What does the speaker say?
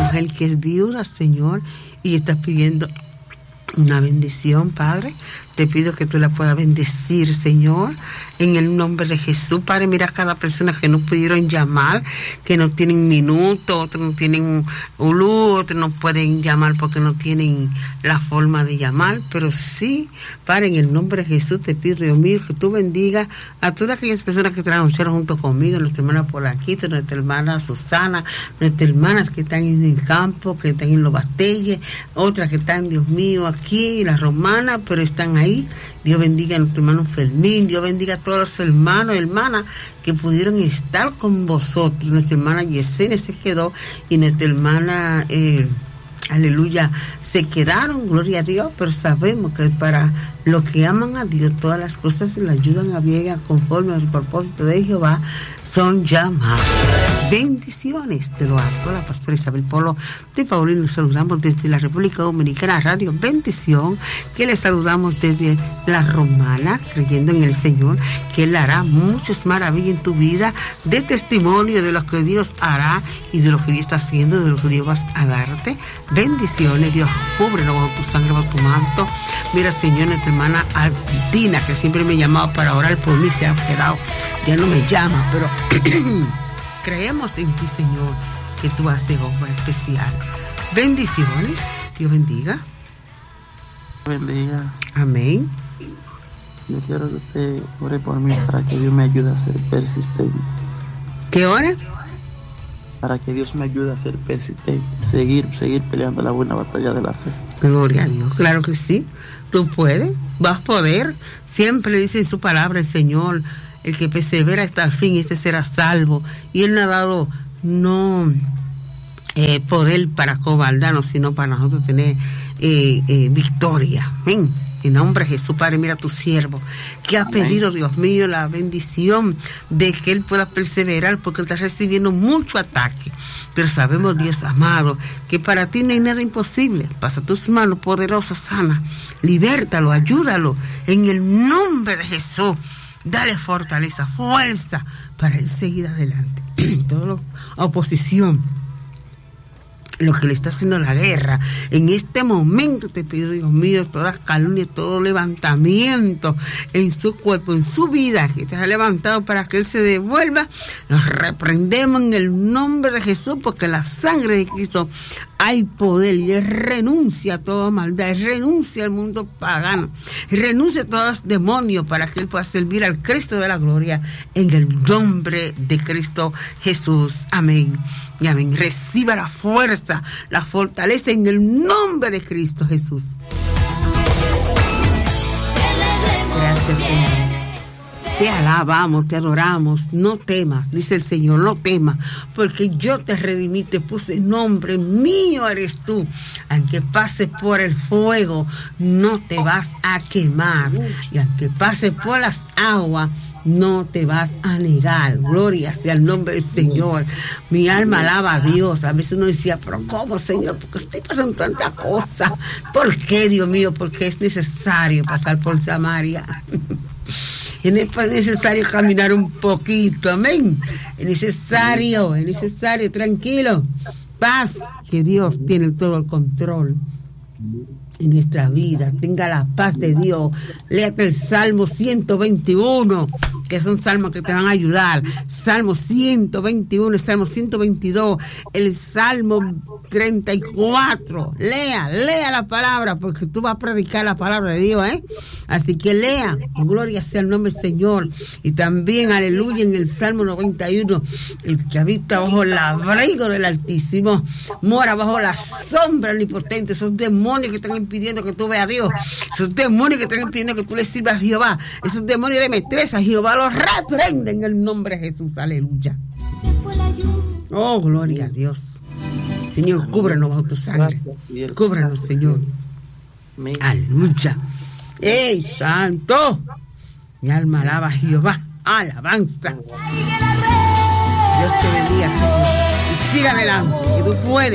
mujer que es viuda, Señor, y está pidiendo una bendición, Padre. Te pido que tú la puedas bendecir, Señor, en el nombre de Jesús. Padre, mira a cada persona que no pudieron llamar, que no tienen minuto, otros no tienen un luz, otros no pueden llamar porque no tienen la forma de llamar, pero sí, Padre, en el nombre de Jesús te pido, Dios mío, que tú bendigas a todas aquellas personas que trabajan junto conmigo, nuestra hermana Polaquito, nuestra hermana Susana, nuestras hermanas que están en el campo, que están en los Bastelles, otras que están, Dios mío, aquí, las romanas, pero están ahí. Dios bendiga a nuestro hermano Fermín, Dios bendiga a todos los hermanos y hermanas que pudieron estar con vosotros. Nuestra hermana Yesenia se quedó y nuestra hermana, aleluya, se quedaron, gloria a Dios, pero sabemos que para los que aman a Dios, todas las cosas se le ayudan a bien conforme al propósito de Jehová son llamadas. Bendiciones, te lo hago, la pastora Isabel Polo de Paulino. Les saludamos desde la República Dominicana, Radio Bendición, que les saludamos desde la Romana, creyendo en el Señor, que Él hará muchas maravillas en tu vida, de testimonio de lo que Dios hará y de lo que Dios está haciendo, de lo que Dios va a darte. Bendiciones, Dios, cúbrelo bajo tu sangre, bajo tu manto. Mira, Señor, nuestra hermana Argentina, que siempre me llamaba para orar por mí, se ha quedado, ya no me llama, pero creemos en ti, Señor, que tú haces obra especial. Bendiciones, Dios bendiga. Bendiga. Amén. Yo quiero que usted ore por mí para que Dios me ayude a ser persistente. ¿Qué ore? Para que Dios me ayude a ser persistente, seguir peleando la buena batalla de la fe. Gloria a Dios, claro que sí. Tú puedes, vas a poder. Siempre le dice en su palabra el Señor, el que persevera hasta el fin, este será salvo. Y Él no ha dado poder para cobardarnos, sino para nosotros tener victoria. Amén. En nombre de Jesús, Padre, mira a tu siervo, que ha pedido, Dios mío, la bendición de que él pueda perseverar, porque él está recibiendo mucho ataque. Pero sabemos, Dios amado, que para ti no hay nada imposible. Pasa tus manos poderosas, sana, libértalo, ayúdalo, en el nombre de Jesús. Dale fortaleza, fuerza, para él seguir adelante. Toda la oposición, lo que le está haciendo la guerra, en este momento te pido, Dios mío, toda calumnia, todo levantamiento en su cuerpo, en su vida, que te ha levantado para que él se devuelva, nos reprendemos en el nombre de Jesús, porque en la sangre de Cristo hay poder, y él renuncia a toda maldad, él renuncia al mundo pagano, renuncia a todos los demonios para que él pueda servir al Cristo de la gloria, en el nombre de Cristo Jesús. Amén y amén. Reciba la fuerza, la fortaleza en el nombre de Cristo Jesús. Gracias, Señor. Te alabamos, te adoramos. No temas, dice el Señor, no temas, porque yo te redimí, te puse nombre, mío eres tú. Aunque pases por el fuego, no te vas a quemar. Y aunque pases por las aguas, no te vas a negar. Gloria sea el nombre del Señor. Mi alma alaba a Dios. A veces uno decía, pero ¿cómo, Señor? Porque estoy pasando tanta cosa. ¿Por qué, Dios mío? Porque es necesario pasar por Samaria. Es necesario caminar un poquito, amén. Es necesario, tranquilo. Paz, que Dios tiene todo el control en nuestra vida. Tenga la paz de Dios. Léate el Salmo 121, que son salmos que te van a ayudar. Salmo 121, el Salmo 122, el Salmo 34. Lea la palabra, porque tú vas a predicar la palabra de Dios, Así que lea, gloria sea el nombre del Señor. Y también, aleluya, en el Salmo 91, el que habita bajo el abrigo del Altísimo, mora bajo la sombra omnipotente. Esos demonios que están impidiendo que tú veas a Dios, esos demonios que están impidiendo que tú le sirvas a Jehová, esos demonios de metresa, Jehová los reprende en el nombre de Jesús, aleluya. Oh, gloria a Dios. Señor, cúbranos bajo tu sangre. Cúbranos, Señor. Aleluya. ¡Ey, santo! Mi alma alaba a Jehová. Alabanza. Dios te bendiga, Señor. Y siga adelante, que tú puedes.